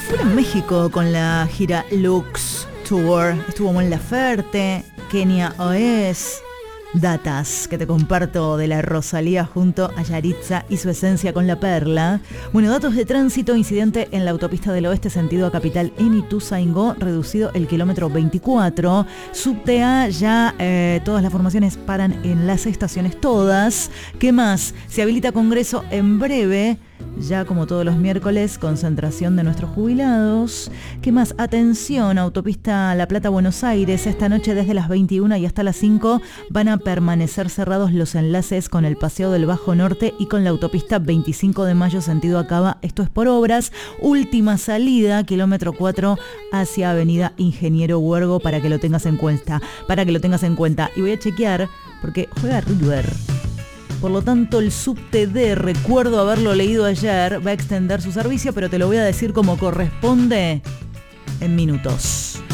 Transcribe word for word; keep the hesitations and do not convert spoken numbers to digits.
Fue en México con la gira Lux Tour. Estuvo Mon Laferte, Kenia Oez. Datas que te comparto de la Rosalía junto a Yaritza y su esencia con La Perla. Bueno, datos de tránsito: incidente en la autopista del oeste sentido a capital en Ituzaingó, reducido el kilómetro veinticuatro. Subte A, ya eh, todas las formaciones paran en las estaciones todas. ¿Qué más? Se habilita Congreso en breve. Ya como todos los miércoles, concentración de nuestros jubilados. ¿Qué más? Atención, autopista La Plata-Buenos Aires. Esta noche desde las veintiuna y hasta las cinco van a permanecer cerrados los enlaces con el Paseo del Bajo Norte y con la autopista veinticinco de mayo sentido Acaba. Esto es por obras. Última salida, kilómetro cuatro hacia avenida Ingeniero Huergo, para que lo tengas en cuenta. Para que lo tengas en cuenta. Y voy a chequear porque juega River. Por lo tanto, el subte D, recuerdo haberlo leído ayer, va a extender su servicio, pero te lo voy a decir como corresponde en minutos.